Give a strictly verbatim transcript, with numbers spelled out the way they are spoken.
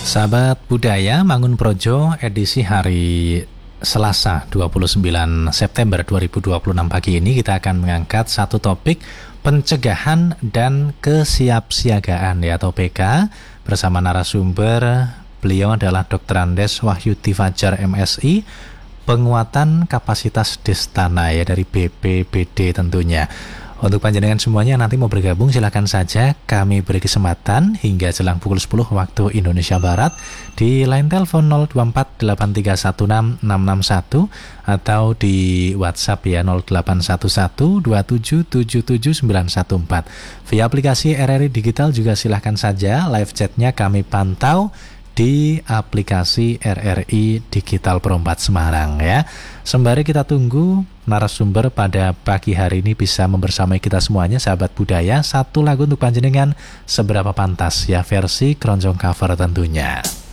Sahabat Budaya Mangun Projo edisi hari Selasa dua puluh sembilan September dua ribu dua puluh enam pagi ini kita akan mengangkat satu topik pencegahan dan kesiapsiagaan ya atau P K bersama narasumber. Beliau adalah Doktor Andes Wahyudi Fajar M Si, penguatan kapasitas Destana ya dari B P B D tentunya. Untuk panjenengan semuanya nanti mau bergabung silakan saja, kami beri kesempatan hingga jelang pukul sepuluh waktu Indonesia Barat di line telepon nol dua empat delapan tiga satu enam enam enam satu atau di WhatsApp ya nol delapan satu satu dua tujuh tujuh tujuh sembilan satu empat. Via aplikasi R R I Digital juga silakan saja, live chatnya kami pantau di aplikasi R R I Digital Pro empat Semarang ya. Sembari kita tunggu narasumber pada pagi hari ini bisa membersamai kita semuanya, sahabat budaya, satu lagu untuk panjenengan seberapa pantas ya versi keroncong cover tentunya.